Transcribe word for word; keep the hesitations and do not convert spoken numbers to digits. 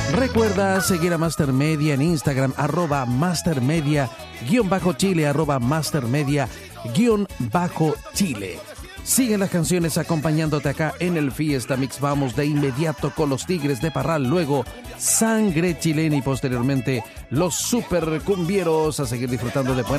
Recuerda seguir a Master Media en Instagram, arroba mastermedia, guión bajo Chile, arroba mastermedia, guión bajo Chile. Siguen las canciones acompañándote acá en el Fiesta Mix. Vamos de inmediato con los Tigres de Parral, luego Sangre Chilena y posteriormente los Super Cumbieros, a seguir disfrutando de buena